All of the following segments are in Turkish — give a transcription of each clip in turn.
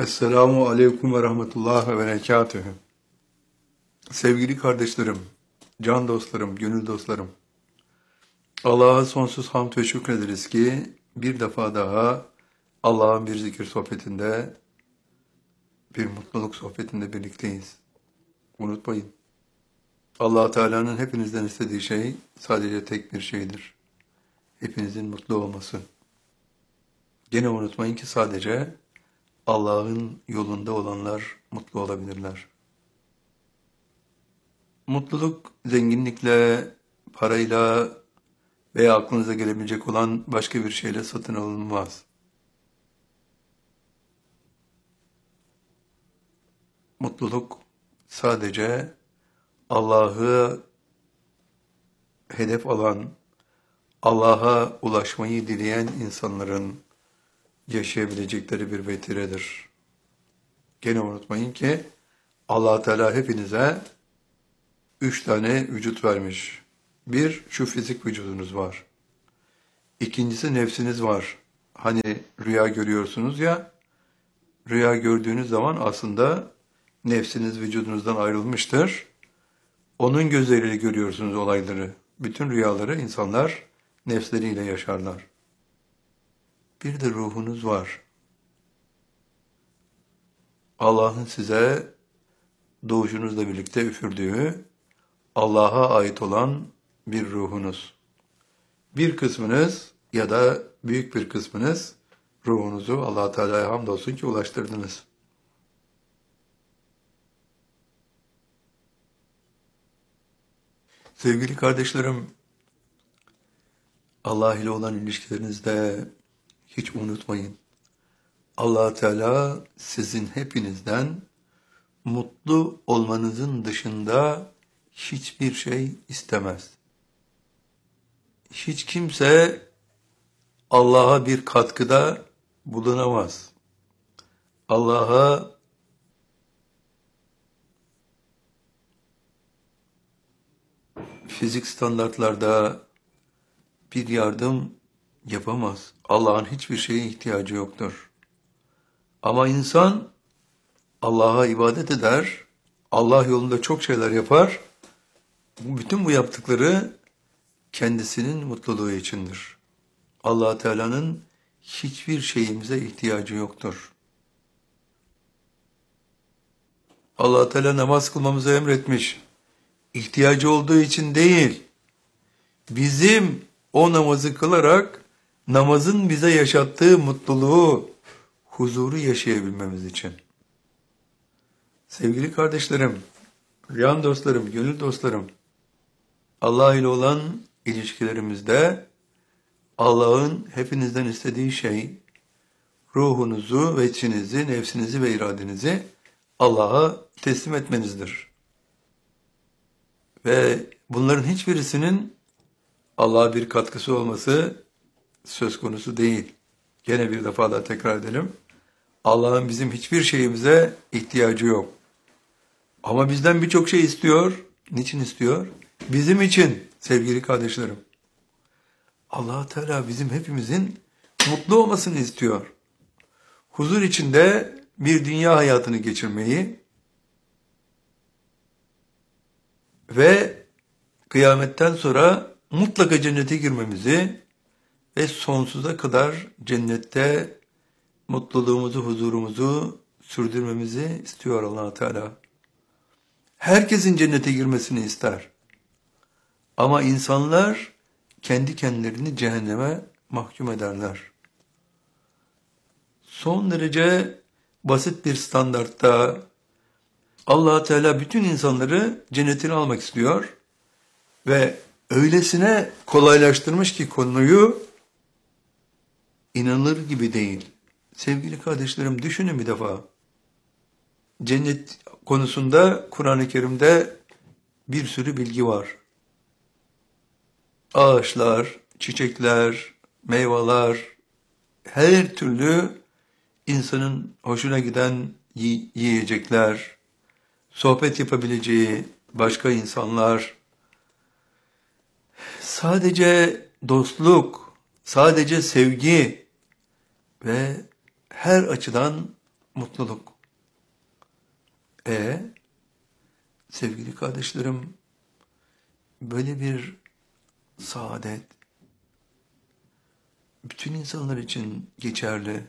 Esselamu Aleyküm ve Rahmetullah ve Berekatühü. Sevgili kardeşlerim, can dostlarım, gönül dostlarım. Allah'a sonsuz hamd ve şükrederiz ki bir defa daha Allah'ın bir zikir sohbetinde, bir mutluluk sohbetinde birlikteyiz. Unutmayın, Allah Teala'nın hepinizden istediği şey sadece tek bir şeydir. Hepinizin mutlu olması. Gene unutmayın ki sadece Allah'ın yolunda olanlar mutlu olabilirler. Mutluluk zenginlikle, parayla veya aklınıza gelebilecek olan başka bir şeyle satın alınmaz. Mutluluk sadece Allah'ı hedef alan, Allah'a ulaşmayı dileyen insanların yaşayabilecekleri bir vetiredir. Gene unutmayın ki Allah Teala hepinize 3 tane vücut vermiş. Bir, şu fizik vücudunuz var. İkincisi nefsiniz var. Hani rüya görüyorsunuz ya, rüya gördüğünüz zaman aslında nefsiniz vücudunuzdan ayrılmıştır. Onun gözleriyle görüyorsunuz olayları. Bütün rüyaları insanlar nefsleriyle yaşarlar. Bir de ruhunuz var. Allah'ın size doğuşunuzla birlikte üfürdüğü Allah'a ait olan bir ruhunuz. Bir kısmınız ya da büyük bir kısmınız ruhunuzu Allah Teala'ya hamdolsun ki ulaştırdınız. Sevgili kardeşlerim, Allah ile olan ilişkilerinizde hiç unutmayın. Allah Teala sizin hepinizden mutlu olmanızın dışında hiçbir şey istemez. Hiç kimse Allah'a bir katkıda bulunamaz. Allah'a fizik standartlarda bir yardım yapamaz. Allah'ın hiçbir şeye ihtiyacı yoktur. Ama insan Allah'a ibadet eder, Allah yolunda çok şeyler yapar. Bütün bu yaptıkları kendisinin mutluluğu içindir. Allah Teala'nın hiçbir şeyimize ihtiyacı yoktur. Allah Teala namaz kılmamızı emretmiş. İhtiyacı olduğu için değil, bizim o namazı kılarak namazın bize yaşattığı mutluluğu, huzuru yaşayabilmemiz için. Sevgili kardeşlerim, can dostlarım, gönül dostlarım, Allah ile olan ilişkilerimizde Allah'ın hepinizden istediği şey, ruhunuzu ve içinizi, nefsinizi ve iradenizi Allah'a teslim etmenizdir. Ve bunların hiçbirisinin Allah'a bir katkısı olması söz konusu değil. Gene bir defa daha tekrar edelim. Allah'ın bizim hiçbir şeyimize ihtiyacı yok. Ama bizden birçok şey istiyor. Niçin istiyor? Bizim için sevgili kardeşlerim. Allah Teala bizim hepimizin mutlu olmasını istiyor. Huzur içinde bir dünya hayatını geçirmeyi ve kıyametten sonra mutlaka cennete girmemizi ve sonsuza kadar cennette mutluluğumuzu, huzurumuzu sürdürmemizi istiyor Allah Teala. Herkesin cennete girmesini ister. Ama insanlar kendi kendilerini cehenneme mahkum ederler. Son derece basit bir standartta Allah Teala bütün insanları cennetine almak istiyor ve öylesine kolaylaştırmış ki konuyu inanılır gibi değil. Sevgili kardeşlerim düşünün bir defa. Cennet konusunda Kur'an-ı Kerim'de bir sürü bilgi var. Ağaçlar, çiçekler, meyveler, her türlü insanın hoşuna giden yiyecekler, sohbet yapabileceği başka insanlar, sadece dostluk, sadece sevgi ve her açıdan mutluluk. Sevgili kardeşlerim, böyle bir saadet bütün insanlar için geçerli.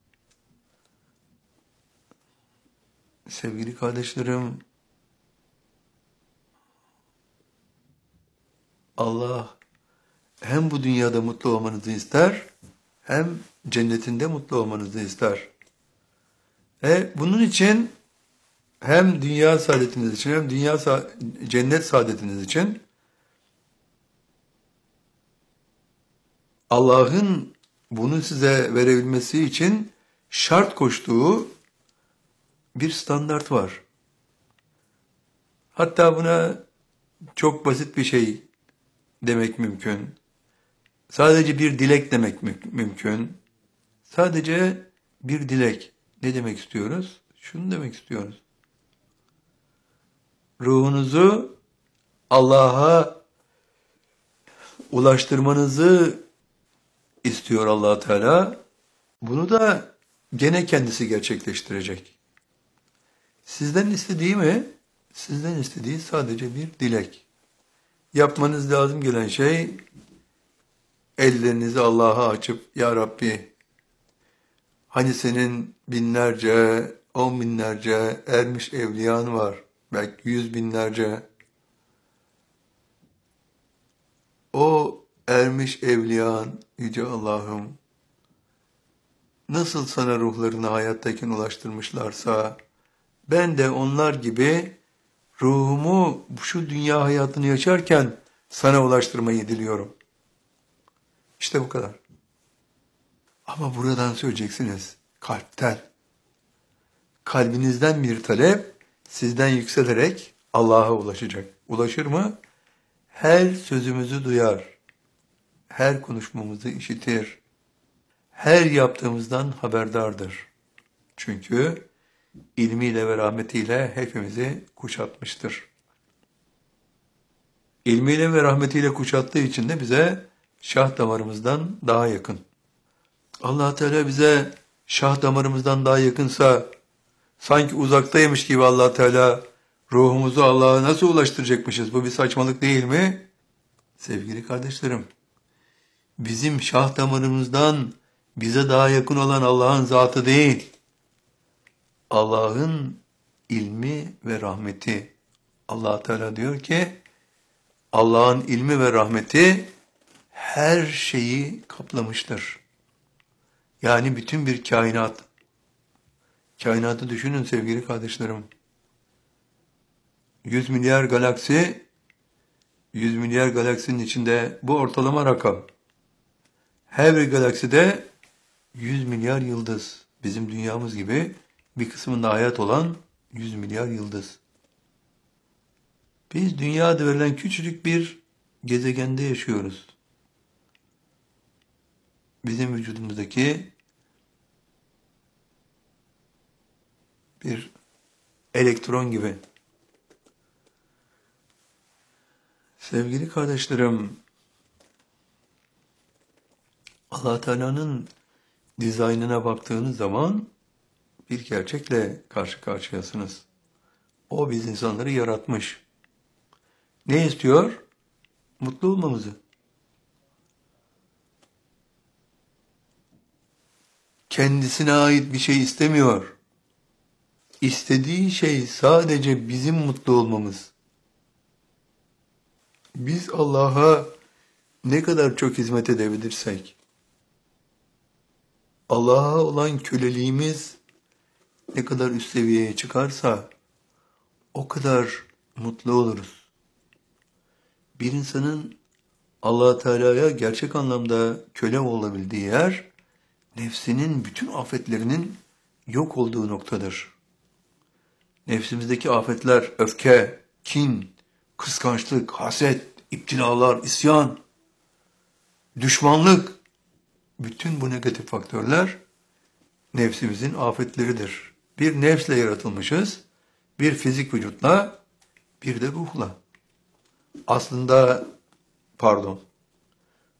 Sevgili kardeşlerim, Allah hem bu dünyada mutlu olmanızı ister, hem cennetinde mutlu olmanızı ister. Bunun için hem dünya saadetiniz için hem cennet saadetiniz için Allah'ın bunu size verebilmesi için şart koştuğu bir standart var. Hatta buna çok basit bir şey demek mümkün. Sadece bir dilek demek mümkün. Sadece bir dilek. Ne demek istiyoruz? Şunu demek istiyoruz. Ruhunuzu Allah'a ulaştırmanızı istiyor Allah Teala. Bunu da gene kendisi gerçekleştirecek. Sizden istediği mi? Sizden istediği sadece bir dilek. Yapmanız lazım gelen şey, ellerinizi Allah'a açıp, Ya Rabbi, hani senin binlerce, 10 binlerce ermiş evliyan var, belki 100 binlerce. O ermiş evliyan, Yüce Allah'ım, nasıl sana ruhlarını hayattayken ulaştırmışlarsa, ben de onlar gibi ruhumu şu dünya hayatını yaşarken sana ulaştırmayı diliyorum. İşte bu kadar. Ama buradan söyleyeceksiniz, kalpten. Kalbinizden bir talep sizden yükselerek Allah'a ulaşacak. Ulaşır mı? Her sözümüzü duyar. Her konuşmamızı işitir. Her yaptığımızdan haberdardır. Çünkü ilmiyle ve rahmetiyle hepimizi kuşatmıştır. İlmiyle ve rahmetiyle kuşattığı için de bize şah damarımızdan daha yakın. Allah Teala bize şah damarımızdan daha yakınsa, sanki uzaktaymış gibi Allah Teala ruhumuzu Allah'a nasıl ulaştıracakmışız? Bu bir saçmalık değil mi? Sevgili kardeşlerim, bizim şah damarımızdan bize daha yakın olan Allah'ın zatı değil, Allah'ın ilmi ve rahmeti. Allah Teala diyor ki, Allah'ın ilmi ve rahmeti her şeyi kaplamıştır. Yani bütün bir kainat. Kainatı düşünün sevgili kardeşlerim. 100 milyar galaksi, 100 milyar galaksinin içinde bu ortalama rakam. Her bir galakside 100 milyar yıldız. Bizim dünyamız gibi bir kısmında hayat olan 100 milyar yıldız. Biz dünyada verilen küçücük bir gezegende yaşıyoruz. Bizim vücudumuzdaki bir elektron gibi. Sevgili kardeşlerim, Allah Teala'nın dizaynına baktığınız zaman bir gerçekle karşı karşıyasınız. O biz insanları yaratmış. Ne istiyor? Mutlu olmamızı. Kendisine ait bir şey istemiyor. İstediği şey sadece bizim mutlu olmamız. Biz Allah'a ne kadar çok hizmet edebilirsek, Allah'a olan köleliğimiz ne kadar üst seviyeye çıkarsa, o kadar mutlu oluruz. Bir insanın Allah Teala'ya gerçek anlamda köle olabildiği yer, nefsinin bütün afetlerinin yok olduğu noktadır. Nefsimizdeki afetler, öfke, kin, kıskançlık, haset, iptilalar, isyan, düşmanlık, bütün bu negatif faktörler nefsimizin afetleridir. Bir nefsle yaratılmışız, bir fizik vücutla, bir de ruhla. Aslında,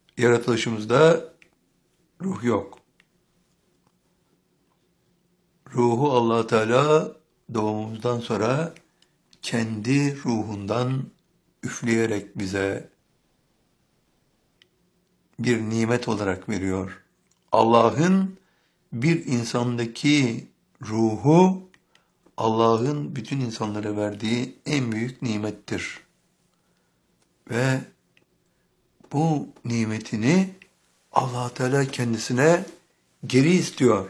yaratılışımızda ruh yok. ruhu Allah Teala doğumumuzdan sonra kendi ruhundan üfleyerek bize bir nimet olarak veriyor. Allah'ın bir insandaki ruhu, Allah'ın bütün insanlara verdiği en büyük nimettir. Ve bu nimetini Allah Teala kendisine geri istiyor.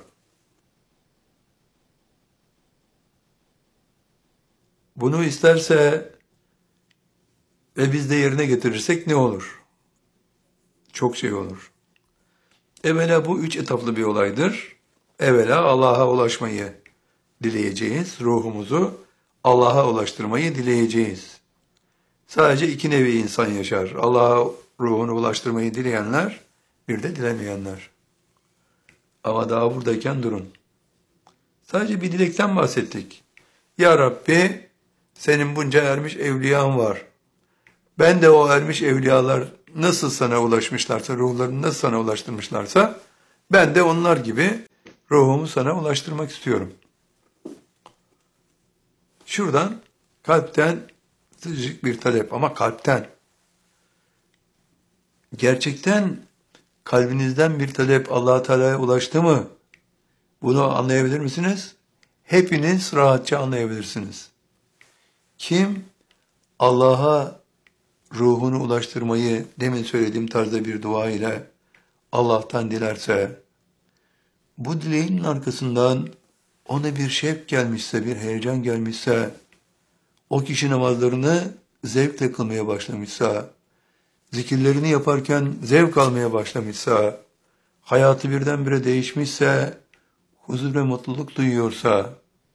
Bunu isterse ve biz de yerine getirirsek ne olur? Çok şey olur. Evvela bu 3 etaplı bir olaydır. Evvela Allah'a ulaşmayı dileyeceğiz. Ruhumuzu Allah'a ulaştırmayı dileyeceğiz. Sadece 2 nevi insan yaşar. Allah'a ruhunu ulaştırmayı dileyenler, bir de dilemeyenler. Ama daha buradayken durun. Sadece bir dilekten bahsettik. Ya Rabbi, senin bunca ermiş evliyan var. Ben de o ermiş evliyalar nasıl sana ulaşmışlarsa, ruhlarını nasıl sana ulaştırmışlarsa, ben de onlar gibi ruhumu sana ulaştırmak istiyorum. Şuradan, kalpten sıcak bir talep, ama kalpten. Gerçekten kalbinizden bir talep Allah Teala'ya ulaştı mı? Bunu anlayabilir misiniz? Hepiniz rahatça anlayabilirsiniz. Kim Allah'a ruhunu ulaştırmayı demin söylediğim tarzda bir dua ile Allah'tan dilerse, bu dileğinin arkasından ona bir şevk gelmişse, bir heyecan gelmişse, o kişi namazlarını zevkle kılmaya başlamışsa, zikirlerini yaparken zevk almaya başlamışsa, hayatı birdenbire değişmişse, huzur ve mutluluk duyuyorsa,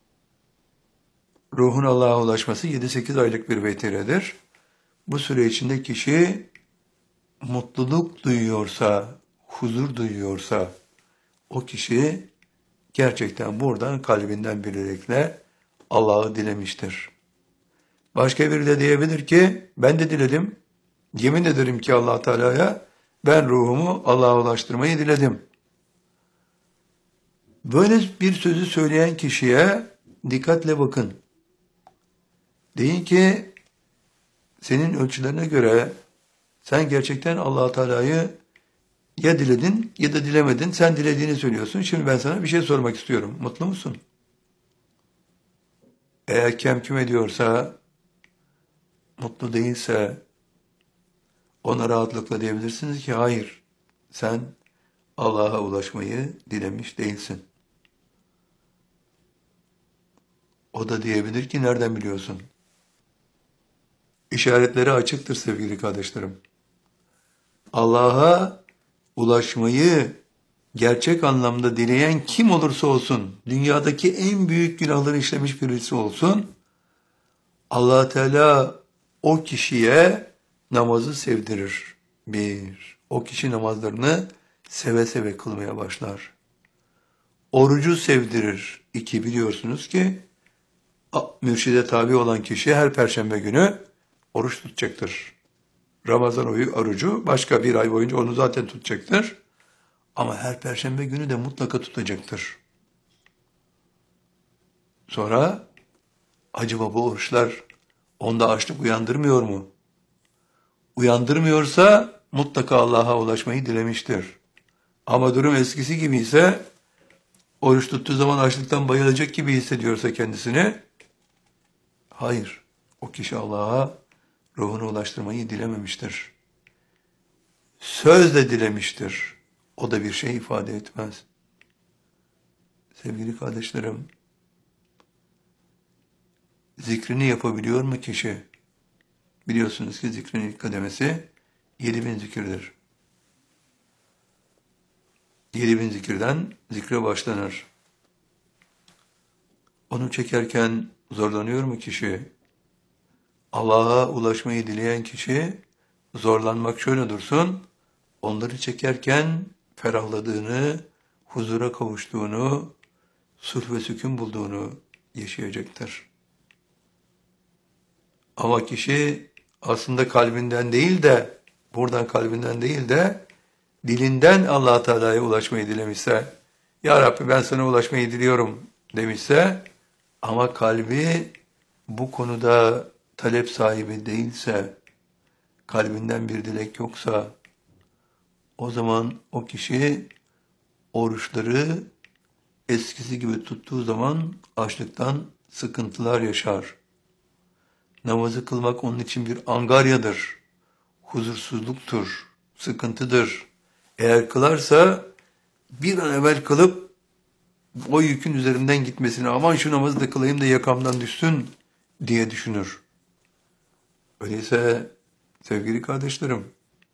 ruhun Allah'a ulaşması 7-8 aylık bir vetiredir. Bu süre içinde kişi mutluluk duyuyorsa, huzur duyuyorsa, o kişi gerçekten buradan kalbinden bir dilekle Allah'ı dilemiştir. Başka biri de diyebilir ki, ben de diledim, yemin ederim ki Allah Teala'ya, ben ruhumu Allah'a ulaştırmayı diledim. Böyle bir sözü söyleyen kişiye dikkatle bakın. Deyin ki, senin ölçülerine göre sen gerçekten Allah Teala'yı ya diledin ya da dilemedin. Sen dilediğini söylüyorsun. Şimdi ben sana bir şey sormak istiyorum. Mutlu musun? Eğer kemküm ediyorsa, mutlu değilse, ona rahatlıkla diyebilirsiniz ki hayır, sen Allah'a ulaşmayı dilemiş değilsin. O da diyebilir ki nereden biliyorsun? İşaretleri açıktır sevgili kardeşlerim. Allah'a ulaşmayı gerçek anlamda dileyen kim olursa olsun, dünyadaki en büyük günahları işlemiş birisi olsun, Allah Teala o kişiye namazı sevdirir. Bir, o kişi namazlarını seve seve kılmaya başlar. Orucu sevdirir. İki, biliyorsunuz ki mürşide tabi olan kişi her perşembe günü oruç tutacaktır. Ramazan orucu başka bir ay boyunca onu zaten tutacaktır. Ama her perşembe günü de mutlaka tutacaktır. Sonra acaba bu oruçlar onda açlık uyandırmıyor mu? Uyandırmıyorsa mutlaka Allah'a ulaşmayı dilemiştir. Ama durum eskisi gibi ise, oruç tuttuğu zaman açlıktan bayılacak gibi hissediyorsa kendisini, hayır, o kişi Allah'a ruhunu ulaştırmayı dilememiştir. Sözle dilemiştir. O da bir şey ifade etmez. Sevgili kardeşlerim, zikrini yapabiliyor mu kişi? Biliyorsunuz ki zikrin ilk kademesi 7000 zikirdir. 7000 zikirden zikre başlanır. Onu çekerken zorlanıyor mu kişi? Allah'a ulaşmayı dileyen kişi, zorlanmak şöyle dursun, onları çekerken ferahladığını, huzura kavuştuğunu, sulh ve sükun bulduğunu yaşayacaktır. Ama kişi aslında kalbinden değil de, buradan kalbinden değil de, dilinden Allah Teala'ya ulaşmayı dilemişse, Ya Rabbi ben sana ulaşmayı diliyorum demişse ama kalbi bu konuda talep sahibi değilse, kalbinden bir dilek yoksa, o zaman o kişi oruçları eskisi gibi tuttuğu zaman açlıktan sıkıntılar yaşar. Namazı kılmak onun için bir angaryadır, huzursuzluktur, sıkıntıdır. Eğer kılarsa bir an evvel kılıp o yükün üzerinden gitmesini, aman şu namazı da kılayım da yakamdan düşsün diye düşünür. Öyleyse sevgili kardeşlerim,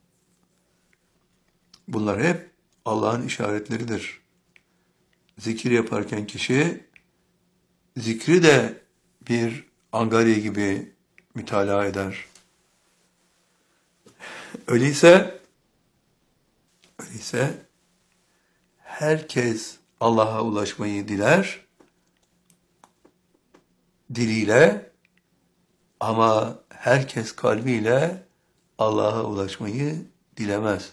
bunlar hep Allah'ın işaretleridir. Zikir yaparken kişi zikri de bir angarya gibi mütalaa eder. Öyleyse herkes Allah'a ulaşmayı diler diliyle ama herkes kalbiyle Allah'a ulaşmayı dilemez.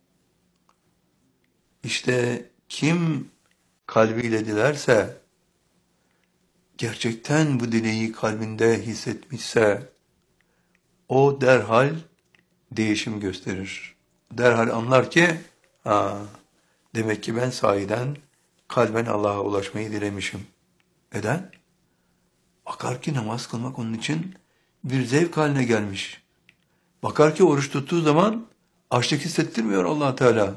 İşte kim kalbiyle dilerse, gerçekten bu dileği kalbinde hissetmişse, o derhal değişim gösterir. Derhal anlar ki, demek ki ben sahiden kalben Allah'a ulaşmayı dilemişim. Neden? Bakar ki namaz kılmak onun için bir zevk haline gelmiş. Bakar ki oruç tuttuğu zaman açlık hissettirmiyor Allah Teala.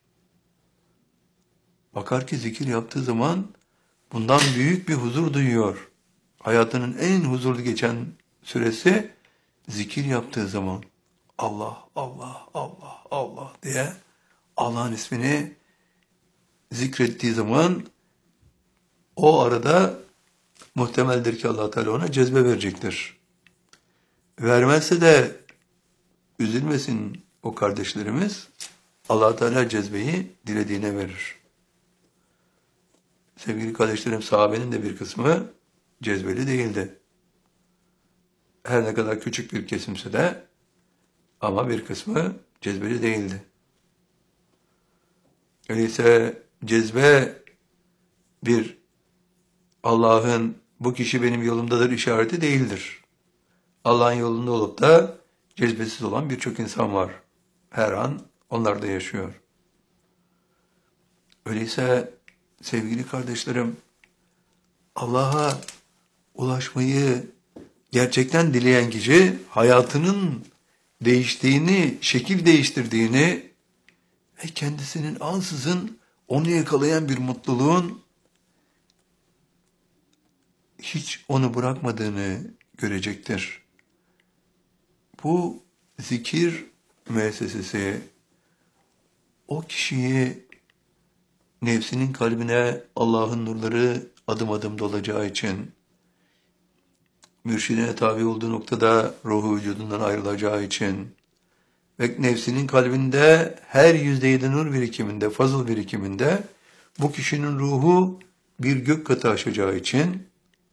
Bakar ki zikir yaptığı zaman bundan büyük bir huzur duyuyor. Hayatının en huzurlu geçen süresi zikir yaptığı zaman Allah, Allah, Allah, Allah diye Allah'ın ismini zikrettiği zaman o arada muhtemeldir ki Allah Teala ona cezbe verecektir. Vermezse de üzülmesin o kardeşlerimiz. Allah Teala cezbeyi dilediğine verir. Sevgili kardeşlerim, sahabenin de bir kısmı cezbeli değildi. Her ne kadar küçük bir kesimse de ama bir kısmı cezbeli değildi. Öyleyse cezbe bir Allah'ın bu kişi benim yolumdadır işareti değildir. Allah'ın yolunda olup da cezbesiz olan birçok insan var. Her an onlar da yaşıyor. Öyleyse sevgili kardeşlerim, Allah'a ulaşmayı gerçekten dileyen kişi hayatının değiştiğini, şekil değiştirdiğini ve kendisinin ansızın onu yakalayan bir mutluluğun hiç onu bırakmadığını görecektir. Bu zikir müessesesi o kişiyi nefsinin kalbine Allah'ın nurları adım adım dolacağı için, mürşidine tabi olduğu noktada ruhu vücudundan ayrılacağı için ve nefsinin kalbinde her %7 nur birikiminde, fazıl birikiminde bu kişinin ruhu bir gök katı aşacağı için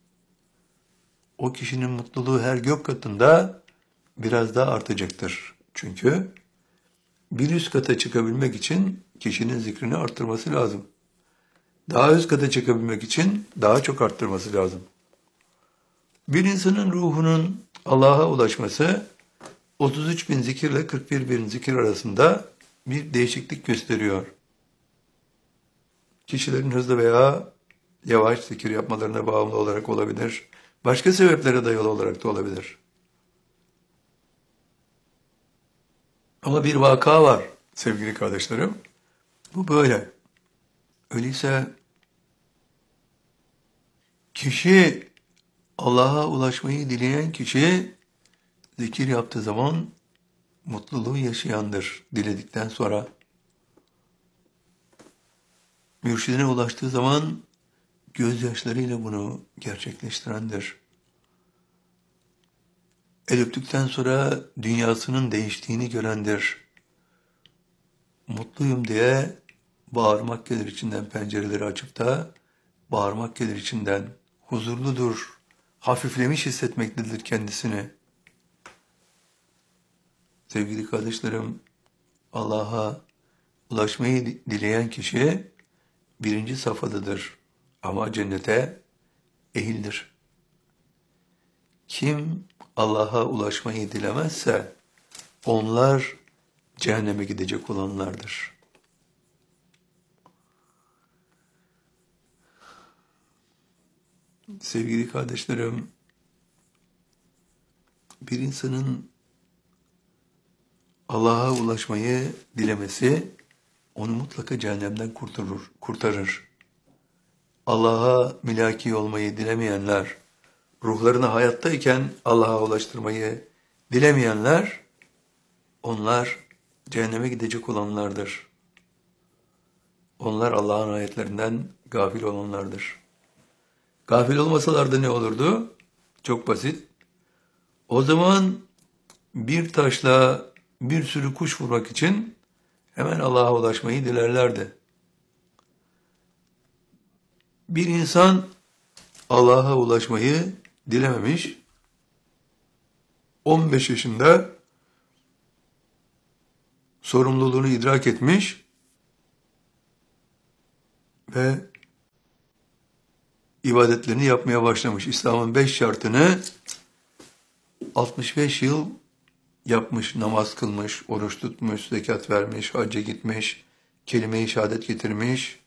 o kişinin mutluluğu her gök katında biraz daha artacaktır. Çünkü bir üst kata çıkabilmek için kişinin zikrini arttırması lazım. Daha üst kata çıkabilmek için daha çok arttırması lazım. Bir insanın ruhunun Allah'a ulaşması 33 bin zikir ile 41 bin zikir arasında bir değişiklik gösteriyor. Kişilerin hızlı veya yavaş zikir yapmalarına bağımlı olarak olabilir. Başka sebeplere dayalı olarak da olabilir. Ama bir vaka var sevgili kardeşlerim. Bu böyle. Öyleyse kişi Allah'a ulaşmayı dileyen kişi zikir yaptığı zaman mutluluğu yaşayandır diledikten sonra. Mürşidine ulaştığı zaman gözyaşlarıyla bunu gerçekleştirendir. El öptükten sonra dünyasının değiştiğini görendir. Mutluyum diye bağırmak gelir içinden, pencereleri açıp da bağırmak gelir içinden. Huzurludur, hafiflemiş hissetmektedir kendisini. Sevgili kardeşlerim, Allah'a ulaşmayı dileyen kişi birinci safhadadır. ama cennete ehildir. Kim Allah'a ulaşmayı dilemezse onlar cehenneme gidecek olanlardır. Sevgili kardeşlerim, bir insanın Allah'a ulaşmayı dilemesi onu mutlaka cehennemden kurtarır. Allah'a mülaki olmayı dilemeyenler, ruhlarını hayattayken Allah'a ulaştırmayı dilemeyenler, onlar cehenneme gidecek olanlardır. Onlar Allah'ın ayetlerinden gafil olanlardır. Gafil olmasalardı ne olurdu? Çok basit. O zaman bir taşla bir sürü kuş vurmak için hemen Allah'a ulaşmayı dilerlerdi. Bir insan Allah'a ulaşmayı dilememiş, 15 yaşında sorumluluğunu idrak etmiş ve ibadetlerini yapmaya başlamış. İslam'ın 5 şartını 65 yıl yapmış, namaz kılmış, oruç tutmuş, zekat vermiş, hacca gitmiş, kelime-i şehadet getirmiş.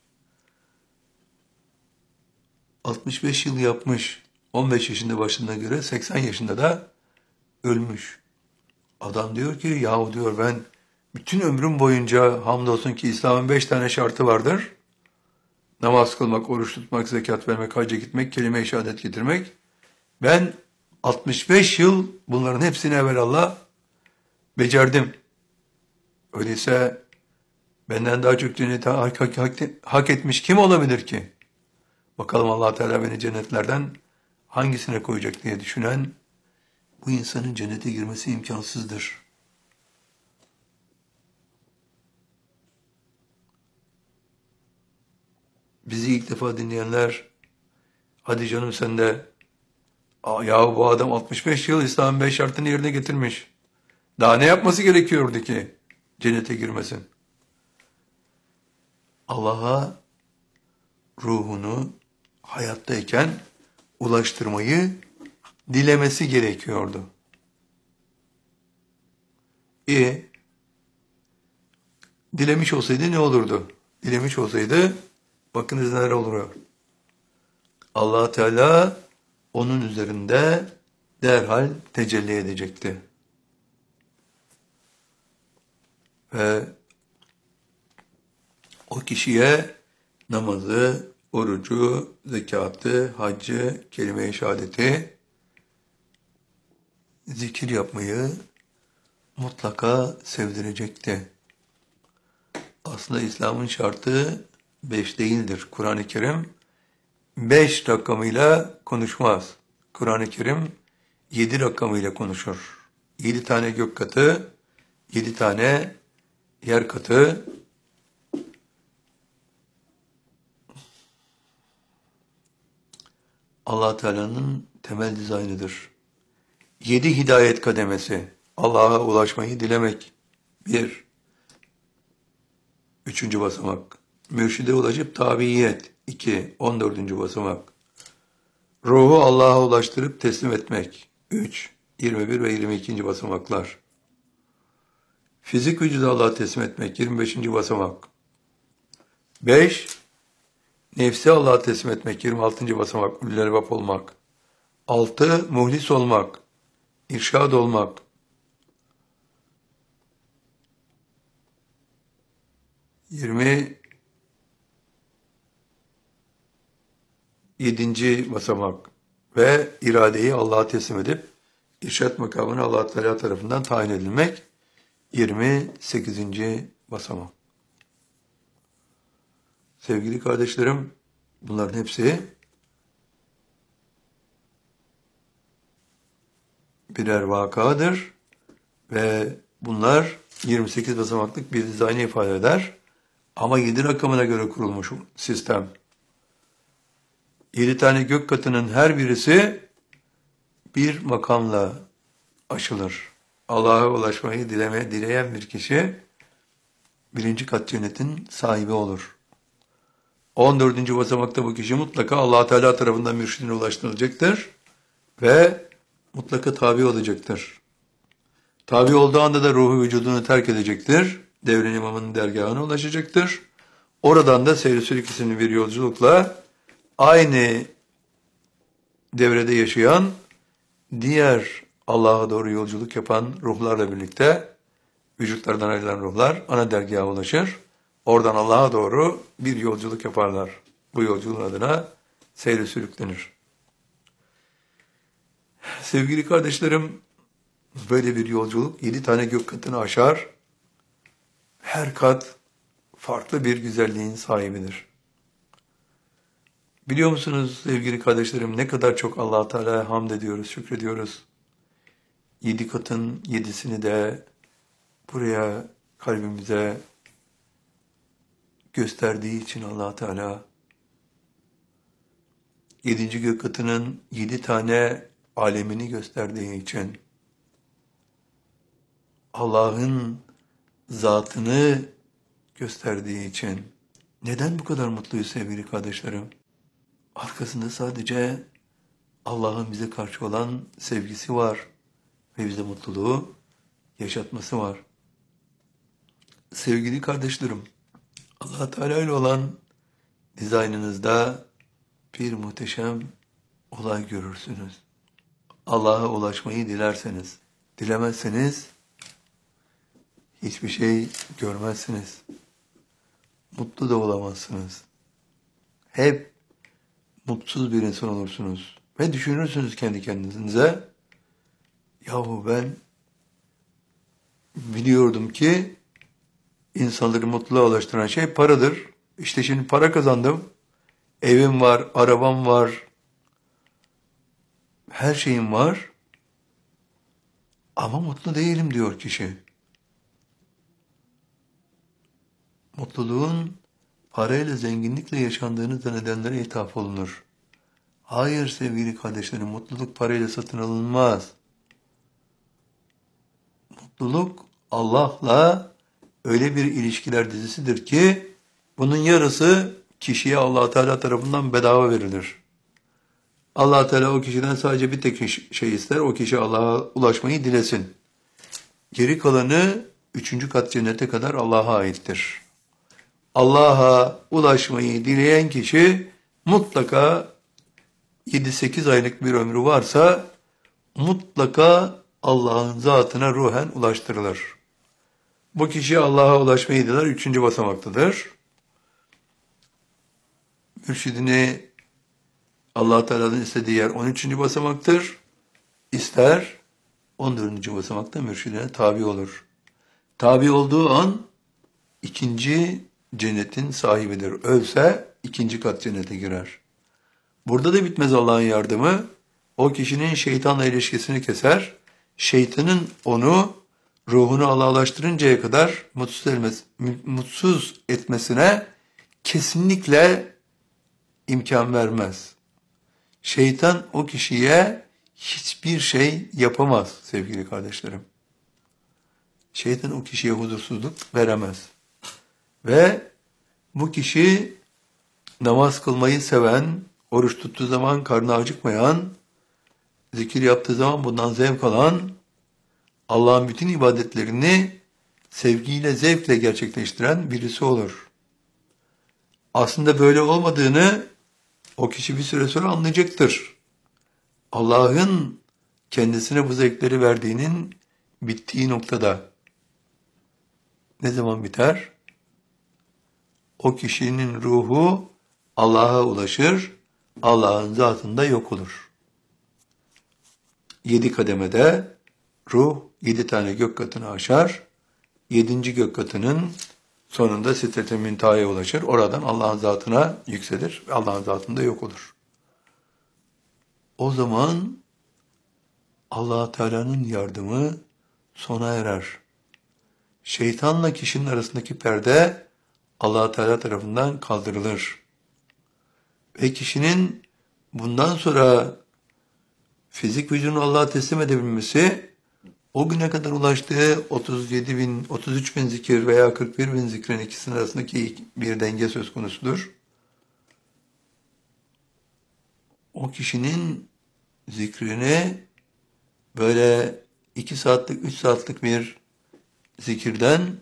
65 yıl yapmış, 15 yaşında başladığına göre 80 yaşında da ölmüş. Adam diyor ki, yahu diyor ben bütün ömrüm boyunca hamdolsun ki İslam'ın 5 tane şartı vardır. Namaz kılmak, oruç tutmak, zekat vermek, hacca gitmek, kelime-i şehadet getirmek. Ben 65 yıl bunların hepsini evvelallah becerdim. Öyleyse benden daha çok cenneti hak etmiş kim olabilir ki? Bakalım Allah Teala beni cennetlerden hangisine koyacak diye düşünen bu insanın cennete girmesi imkansızdır. Bizi ilk defa dinleyenler, hadi canım sen de, ya bu adam 65 yıl İslam'ın 5 şartını yerine getirmiş. Daha ne yapması gerekiyordu ki cennete girmesin? Allah'a ruhunu hayattayken ulaştırmayı dilemesi gerekiyordu. Dilemiş olsaydı ne olurdu? Dilemiş olsaydı bakınız neler oluyor. Allah Teala onun üzerinde derhal tecelli edecekti. Ve o kişiye namazı, orucu, zekatı, haccı, kelime-i şehadeti, zikir yapmayı mutlaka sevdirecekti. Aslında İslam'ın şartı 5 değildir. Kur'an-ı Kerim 5 rakamıyla konuşmaz. Kur'an-ı Kerim 7 rakamıyla konuşur. 7 tane gök katı, 7 tane yer katı, Allah Teala'nın temel dizaynıdır. 7 hidayet kademesi. Allah'a ulaşmayı dilemek. 1. 3. basamak. Mürşide ulaşıp tabiiyet. 2. 14. basamak. Ruhu Allah'a ulaştırıp teslim etmek. 3. 21 ve 22. basamaklar. Fizik vücudu Allah'a teslim etmek. 25. basamak. 5. Nefsi Allah'a teslim etmek. 26. basamak. Ulul albab olmak. 6. Muhlis olmak. İrşad olmak. 27. basamak ve iradeyi Allah'a teslim edip irşad makamına Allah Teala tarafından tayin edilmek 28. basamak. Sevgili kardeşlerim, bunların hepsi birer vakadır ve bunlar 28 basamaklık bir dizaynı ifade eder. Ama 7 rakamına göre kurulmuş sistem. 7 tane gök katının her birisi bir makamla aşılır. Allah'a ulaşmayı dileyen bir kişi 1. kat cennetin sahibi olur. 14. basamakta bu kişi mutlaka Allah Teala tarafından mürşidine ulaştırılacaktır ve mutlaka tabi olacaktır. Tabi olduğu anda da ruhu vücudunu terk edecektir. Devrin imamının dergahına ulaşacaktır. Oradan da seyr-i sülük isimli bir yolculukla aynı devrede yaşayan diğer Allah'a doğru yolculuk yapan ruhlarla birlikte vücutlardan ayrılan ruhlar ana dergaha ulaşır. Oradan Allah'a doğru bir yolculuk yaparlar. Bu yolculuğun adına seyr-i sülük denir. Sevgili kardeşlerim, böyle bir yolculuk 7 tane gök katını aşar. Her kat farklı bir güzelliğin sahibidir. Biliyor musunuz sevgili kardeşlerim, ne kadar çok Allah Teala'ya hamd ediyoruz, şükrediyoruz. 7 katın 7'sini de buraya kalbimize gösterdiği için Allah Teala 7. gök katının 7 tane alemini gösterdiği için Allah'ın zatını gösterdiği için neden bu kadar mutluyuz sevgili kardeşlerim? Arkasında sadece Allah'ın bize karşı olan sevgisi var ve bize mutluluğu yaşatması var. Sevgili kardeşlerim, Allah Teala ile olan dizaynınızda bir muhteşem olay görürsünüz. Allah'a ulaşmayı dilerseniz, dilemezseniz hiçbir şey görmezsiniz. Mutlu da olamazsınız. Hep mutsuz bir insan olursunuz. Ve düşünürsünüz kendi kendinize, yahu ben biliyordum ki insanları mutluluğa ulaştıran şey paradır. İşte şimdi para kazandım. Evim var, arabam var. Her şeyim var. Ama mutlu değilim diyor kişi. Mutluluğun parayla, zenginlikle yaşandığını zannedenlere ithaf olunur. Hayır sevgili kardeşlerim, mutluluk parayla satın alınmaz. Mutluluk Allah'la öyle bir ilişkiler dizisidir ki bunun yarısı kişiye Allah Teala tarafından bedava verilir. Allah Teala o kişiden sadece bir tek şey ister. O kişi Allah'a ulaşmayı dilesin. Geri kalanı 3. kat cennete kadar Allah'a aittir. Allah'a ulaşmayı dileyen kişi mutlaka 7-8 aylık bir ömrü varsa mutlaka Allah'ın zatına ruhen ulaştırılır. Bu kişi Allah'a ulaşmayı diler 3. basamaktadır. Mürşidini Allah Teala'nın istediği yer 13. basamaktır. İster 14. basamakta mürşidine tabi olur. Tabi olduğu an 2. cennetin sahibidir. Ölse 2. kat cennete girer. Burada da bitmez Allah'ın yardımı. O kişinin şeytanla ilişkisini keser. Şeytanın onu ruhunu Allah'laştırıncaya kadar mutsuz etmesine kesinlikle imkan vermez. Şeytan o kişiye hiçbir şey yapamaz sevgili kardeşlerim. Şeytan o kişiye huzursuzluk veremez. Ve bu kişi namaz kılmayı seven, oruç tuttuğu zaman karnı acıkmayan, zikir yaptığı zaman bundan zevk alan, Allah'ın bütün ibadetlerini sevgiyle, zevkle gerçekleştiren birisi olur. Aslında böyle olmadığını o kişi bir süre sonra anlayacaktır. Allah'ın kendisine bu zevkleri verdiğinin bittiği noktada. Ne zaman biter? O kişinin ruhu Allah'a ulaşır, Allah'ın zatında yok olur. 7 kademede ruh 7 tane gök katını aşar, 7. gök katının sonunda Sidret-i Münteha'ya ulaşır. Oradan Allah'ın zatına yükselir ve Allah'ın zatında yok olur. O zaman Allah Teala'nın yardımı sona erer. Şeytanla kişinin arasındaki perde Allah Teala tarafından kaldırılır. Ve kişinin bundan sonra fizik vücudunu Allah'a teslim edebilmesi, o güne kadar ulaştığı 33 bin zikir veya 41 bin zikrin ikisinin arasındaki bir denge söz konusudur. o kişinin zikrini böyle 2 saatlik, 3 saatlik bir zikirden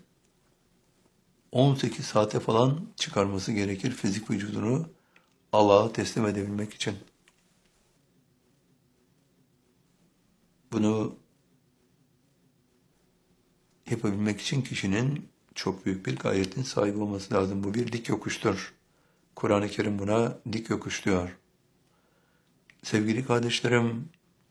18 saate falan çıkarması gerekir fizik vücudunu Allah'a teslim edebilmek için. Bunu yapabilmek için kişinin çok büyük bir gayretin sahibi olması lazım. Bu bir dik yokuştur. Kur'an-ı Kerim buna dik yokuş diyor. Sevgili kardeşlerim,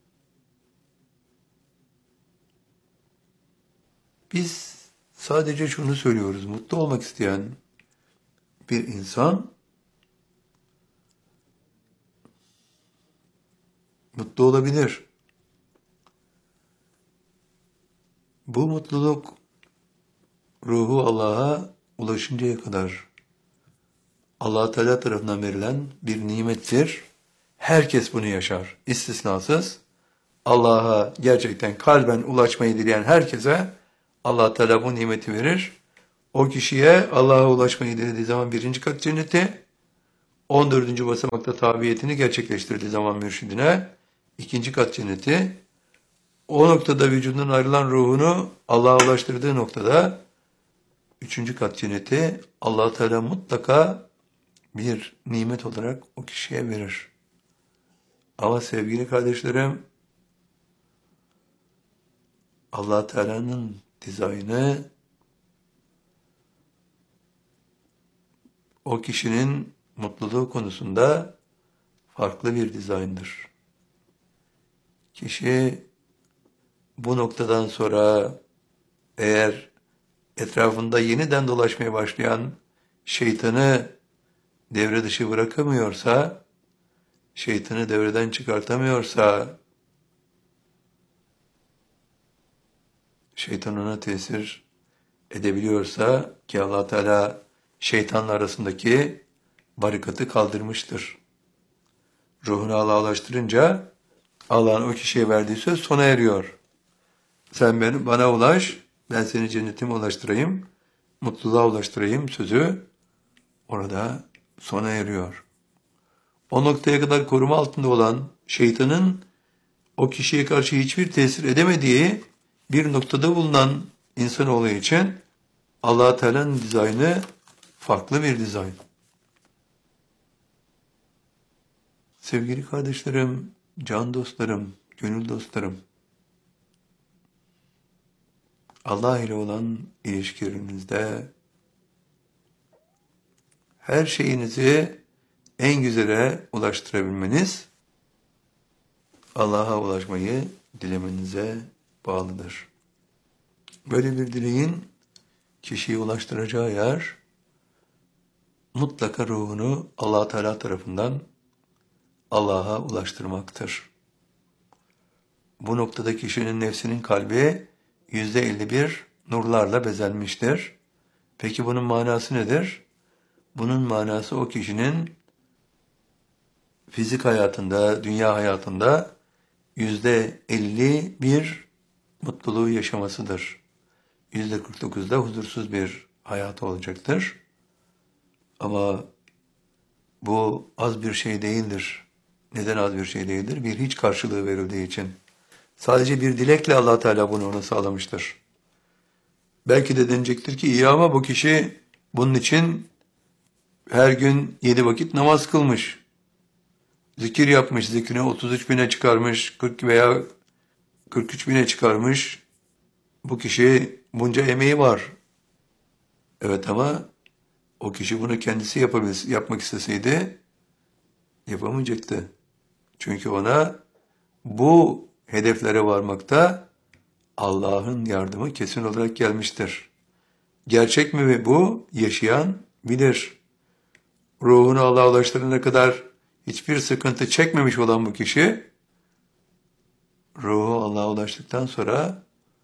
biz sadece şunu söylüyoruz. Mutlu olmak isteyen bir insan mutlu olabilir. Bu mutluluk ruhu Allah'a ulaşıncaya kadar Allah Teala tarafından verilen bir nimettir. Herkes bunu yaşar. İstisnasız. Allah'a gerçekten kalben ulaşmayı dileyen herkese Allah Teala bu nimeti verir. O kişiye Allah'a ulaşmayı dilediği zaman 1. kat cenneti, 14. basamakta tabiyetini gerçekleştirdiği zaman mürşidine 2. kat cenneti, o noktada vücudundan ayrılan ruhunu Allah'a ulaştırdığı noktada 3. kat cenneti Allah Teala mutlaka bir nimet olarak o kişiye verir. Ama sevgili kardeşlerim, Allah Teala'nın dizaynı o kişinin mutluluğu konusunda farklı bir dizayndır. Kişi bu noktadan sonra eğer etrafında yeniden dolaşmaya başlayan şeytanı devre dışı bırakamıyorsa, şeytanı devreden çıkartamıyorsa, şeytan ona tesir edebiliyorsa ki Allah Teala şeytanla arasındaki barikatı kaldırmıştır. Ruhunu Allah'a ulaştırınca Allah'ın o kişiye verdiği söz sona eriyor. Sen bana ulaş, ben seni cennetime ulaştırayım, mutluluğa ulaştırayım sözü orada sona eriyor. O noktaya kadar koruma altında olan şeytanın o kişiye karşı hiçbir tesir edemediği bir noktada bulunan insanoğlu için Allah Teala'nın dizaynı farklı bir dizayn. Sevgili kardeşlerim, can dostlarım, gönül dostlarım, Allah ile olan ilişkilerinizde her şeyinizi en güzele ulaştırabilmeniz, Allah'a ulaşmayı dilemenize bağlıdır. Böyle bir dileğin kişiyi ulaştıracağı yer, mutlaka ruhunu Allah Teala tarafından Allah'a ulaştırmaktır. Bu noktada kişinin nefsinin kalbi %51 nurlarla bezenmiştir. Peki bunun manası nedir? Bunun manası o kişinin fizik hayatında, dünya hayatında %51 mutluluğu yaşamasıdır. %49'da huzursuz bir hayatı olacaktır. Ama bu az bir şey değildir. Neden az bir şey değildir? Bir hiç karşılığı verildiği için. Sadece bir dilekle Allah Teala bunu ona sağlamıştır. Belki de denecektir ki iyi ama bu kişi bunun için her gün 7 vakit namaz kılmış. Zikir yapmış, zikrini 33 bine çıkarmış, 40 veya 43 bine çıkarmış. Bu kişi bunca emeği var. Evet ama o kişi bunu kendisi yapmak isteseydi yapamayacaktı. Çünkü ona bu hedeflere varmakta Allah'ın yardımı kesin olarak gelmiştir. Gerçek mi bu? Yaşayan bilir. Ruhunu Allah'a ulaştırana kadar hiçbir sıkıntı çekmemiş olan bu kişi, ruhu Allah'a ulaştıktan sonra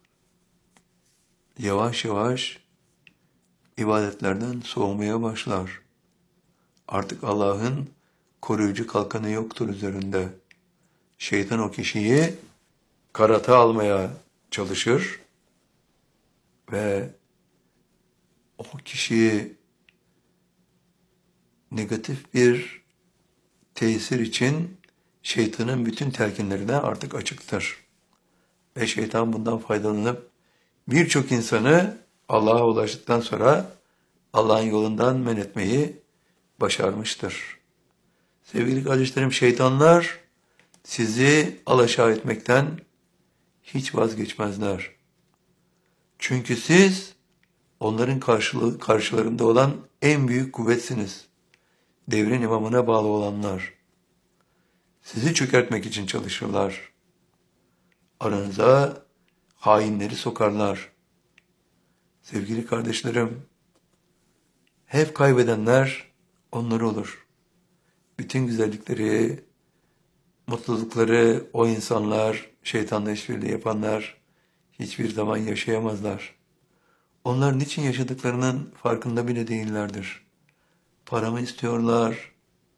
yavaş yavaş ibadetlerden soğumaya başlar. Artık Allah'ın koruyucu kalkanı yoktur üzerinde. Şeytan o kişiyi karata almaya çalışır ve o kişiyi negatif bir tesir için şeytanın bütün telkinlerine artık açıktır. Ve şeytan bundan faydalanıp birçok insanı Allah'a ulaştıktan sonra Allah'ın yolundan men etmeyi başarmıştır. Sevgili kardeşlerim, şeytanlar sizi alaşağı etmekten hiç vazgeçmezler. Çünkü siz onların karşılarında olan en büyük kuvvetsiniz. Devrin imamına bağlı olanlar. Sizi çökertmek için çalışırlar. Aranıza hainleri sokarlar. Sevgili kardeşlerim, hep kaybedenler onlar olur. Bütün güzellikleri, mutlulukları o insanlar, şeytanla işbirliği yapanlar hiçbir zaman yaşayamazlar. Onlar niçin yaşadıklarının farkında bile değillerdir. Paramı istiyorlar,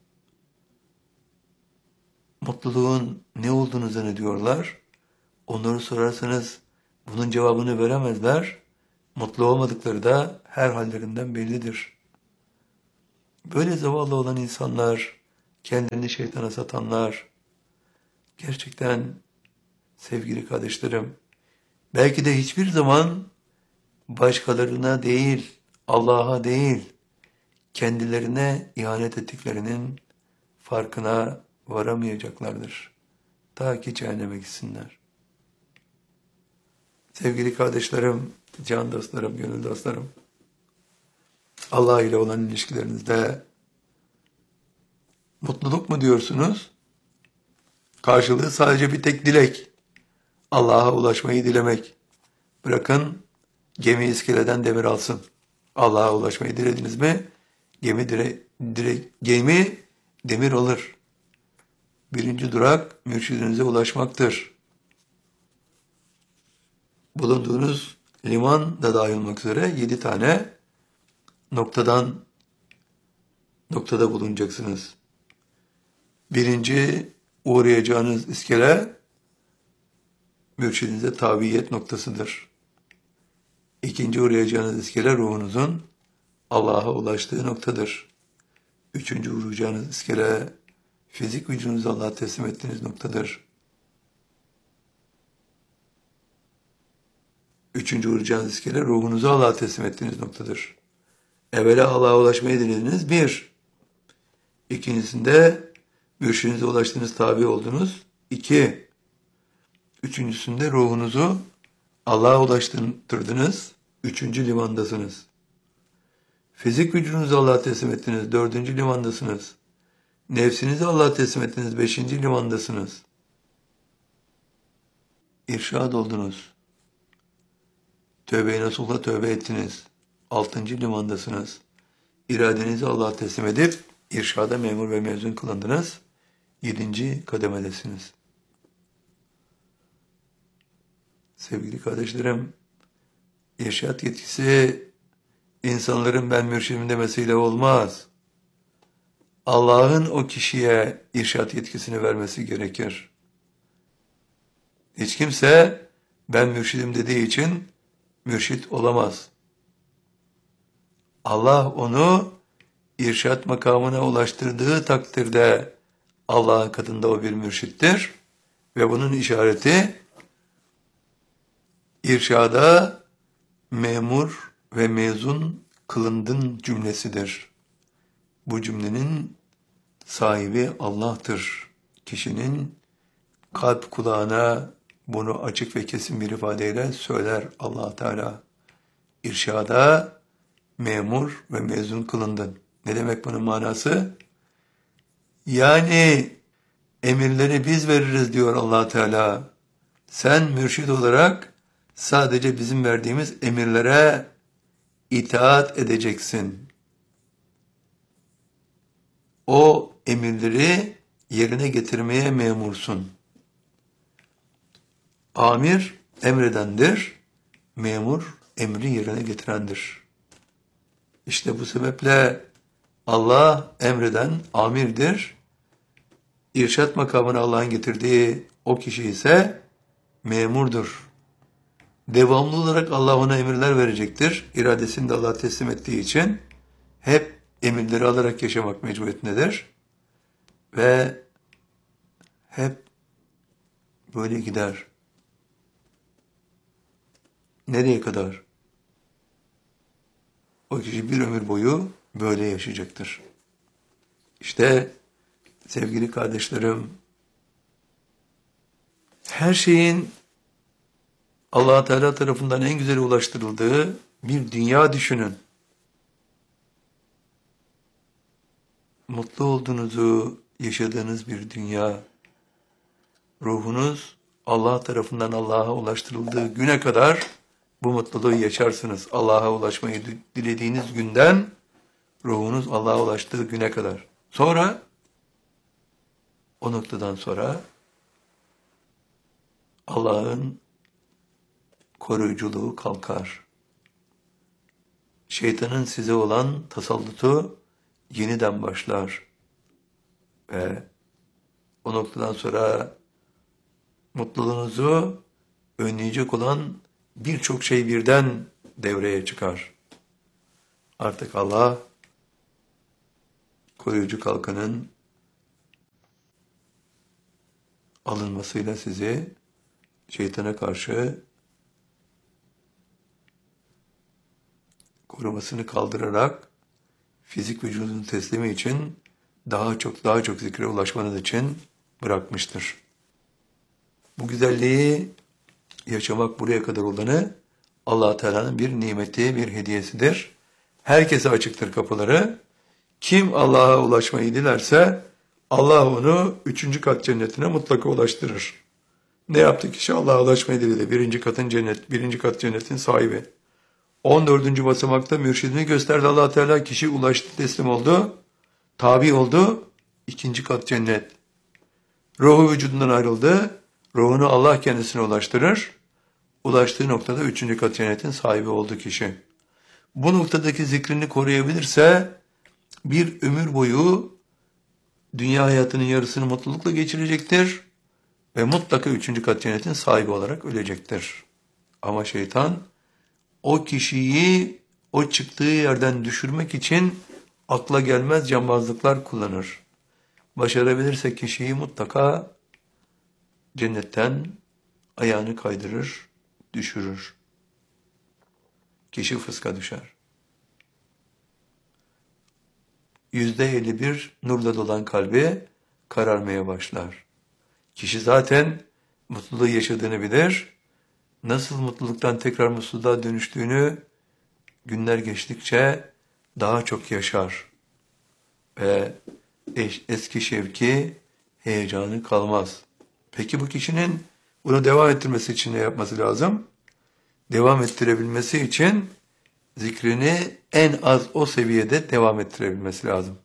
mutluluğun ne olduğunu zannediyorlar. Onları sorarsanız bunun cevabını veremezler. Mutlu olmadıkları da her hallerinden bellidir. Böyle zavallı olan insanlar, kendini şeytana satanlar, gerçekten sevgili kardeşlerim, belki de hiçbir zaman başkalarına değil, Allah'a değil, kendilerine ihanet ettiklerinin farkına varamayacaklardır. Ta ki cehenneme gitsinler. Sevgili kardeşlerim, can dostlarım, gönül dostlarım, Allah ile olan ilişkilerinizde mutluluk mu diyorsunuz? Karşılığı sadece bir tek dilek. Allah'a ulaşmayı dilemek. Bırakın gemi iskeleden demir alsın. Allah'a ulaşmayı dilediniz mi? Gemi demir alır. Birinci durak mürşidinize ulaşmaktır. Bulunduğunuz liman da dahil olmak üzere 7 tane noktada bulunacaksınız. Birinci uğrayacağınız iskele mürşidinize tabiyet noktasıdır. İkinci uğrayacağınız iskele ruhunuzun Allah'a ulaştığı noktadır. Üçüncü uğrayacağınız iskele fizik vücudunuzu Allah'a teslim ettiğiniz noktadır. Üçüncü uğrayacağınız iskele ruhunuzu Allah'a teslim ettiğiniz noktadır. Evvela Allah'a ulaşmayı dilediniz. Bir. İkincisinde mürşidinize ulaştığınız tabi oldunuz. 2. Üçüncüsünde ruhunuzu Allah'a ulaştırdınız. 3. limandasınız. Fizik vücudunuzu Allah'a teslim ettiniz. 4. limandasınız. Nefsinizi Allah'a teslim ettiniz. 5. limandasınız. İrşad oldunuz. Tövbe-i nasuhla tövbe ettiniz. 6. limandasınız. İradenizi Allah'a teslim edip irşada memur ve mezun kılındınız. 7. kademedesiniz. Sevgili kardeşlerim, irşat yetkisi insanların ben mürşidim demesiyle olmaz. Allah'ın o kişiye irşat yetkisini vermesi gerekir. Hiç kimse ben mürşidim dediği için mürşit olamaz. Allah onu irşat makamına ulaştırdığı takdirde Allah'ın katında o bir mürşittir ve bunun işareti irşada memur ve mezun kılındın cümlesidir. Bu cümlenin sahibi Allah'tır. Kişinin kalp kulağına bunu açık ve kesin bir ifadeyle söyler Allah Teala. İrşada memur ve mezun kılındın. Ne demek bunun manası? Yani emirleri biz veririz diyor Allah Teala. Sen mürşid olarak sadece bizim verdiğimiz emirlere itaat edeceksin. O emirleri yerine getirmeye memursun. Amir emredendir, memur emri yerine getirendir. İşte bu sebeple Allah emreden amirdir. İrşat makamına Allah'ın getirdiği o kişi ise memurdur. Devamlı olarak Allah ona emirler verecektir. İradesini de Allah'a teslim ettiği için hep emirleri alarak yaşamak mecburiyetindedir. Ve hep böyle gider. Nereye kadar? O kişi bir ömür boyu böyle yaşayacaktır. İşte sevgili kardeşlerim, her şeyin Allah Teala tarafından en güzel ulaştırıldığı bir dünya düşünün. Mutlu olduğunuzu yaşadığınız bir dünya, ruhunuz Allah tarafından Allah'a ulaştırıldığı güne kadar bu mutluluğu yaşarsınız. Allah'a ulaşmayı dilediğiniz günden ruhunuz Allah'a ulaştığı güne kadar. Sonra o noktadan sonra Allah'ın koruyuculuğu kalkar. Şeytanın size olan tasallutu yeniden başlar. Ve o noktadan sonra mutluluğunuzu önleyecek olan birçok şey birden devreye çıkar. Artık Allah koruyucu kalkanın alınmasıyla sizi şeytana karşı korumasını kaldırarak fizik vücudun teslimi için daha çok zikre ulaşmanız için bırakmıştır. Bu güzelliği yaşamak buraya kadar olanı Allah Teala'nın bir nimeti, bir hediyesidir. Herkese açıktır kapıları. Kim Allah'a ulaşmayı dilerse Allah onu 3. kat cennetine mutlaka ulaştırır. Ne yaptı kişi Allah'a ulaşmayı diledi? 1. kat cennetin sahibi. 14. basamakta mürşidini gösterdi Allah Teala. Kişi ulaştı, teslim oldu, tabi oldu. 2. kat cennet. Ruhu vücudundan ayrıldı. Ruhunu Allah kendisine ulaştırır. Ulaştığı noktada 3. kat cennetin sahibi oldu kişi. Bu noktadaki zikrini koruyabilirse bir ömür boyu dünya hayatının yarısını mutlulukla geçirecektir ve mutlaka 3. kat cennetin sahibi olarak ölecektir. Ama şeytan o kişiyi o çıktığı yerden düşürmek için akla gelmez cambazlıklar kullanır. Başarabilirse kişiyi mutlaka cennetten ayağını kaydırır, düşürür. Kişi fıska düşer. %51 nurla dolan kalbi kararmaya başlar. Kişi zaten mutluluğu yaşadığını bilir. Nasıl mutluluktan tekrar mutsuzluğa dönüştüğünü günler geçtikçe daha çok yaşar. Ve eski şevki, heyecanı kalmaz. Peki bu kişinin bunu devam ettirmesi için ne yapması lazım? Devam ettirebilmesi için zikrini en az o seviyede devam ettirebilmesi lazım.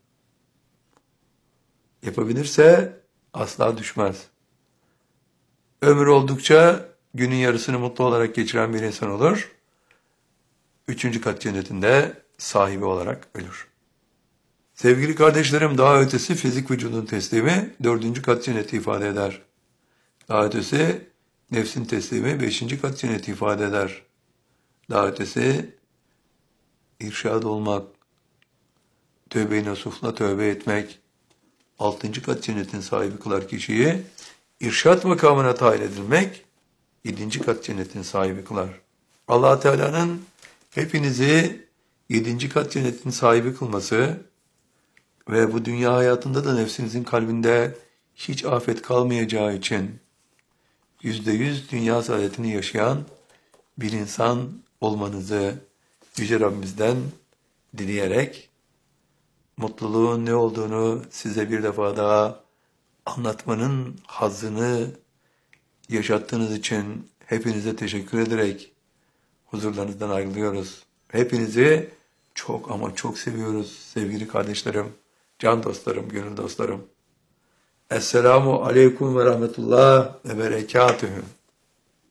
Yapabilirse asla düşmez. Ömür oldukça günün yarısını mutlu olarak geçiren bir insan olur. 3. kat cennetinde sahibi olarak ölür. Sevgili kardeşlerim, daha ötesi fizik vücudun teslimi 4. kat cenneti ifade eder. Daha ötesi nefsin teslimi 5. kat cenneti ifade eder. Daha ötesi irşad olmak, tövbe-i nasuhla tövbe etmek, 6. kat cennetin sahibi kılar kişiyi, irşad makamına tayin edilmek, 7. kat cennetin sahibi kılar. Allah Teala'nın hepinizi 7. kat cennetin sahibi kılması ve bu dünya hayatında da nefsinizin kalbinde hiç afet kalmayacağı için %100 dünya saadetini yaşayan bir insan olmanızı Yüce Rabbimizden dileyerek mutluluğun ne olduğunu size bir defa daha anlatmanın hazzını yaşattığınız için hepinize teşekkür ederek huzurlarınızdan ayrılıyoruz. Hepinizi çok ama çok seviyoruz sevgili kardeşlerim, can dostlarım, gönül dostlarım. Esselamu aleyküm ve rahmetullah ve berekatühü.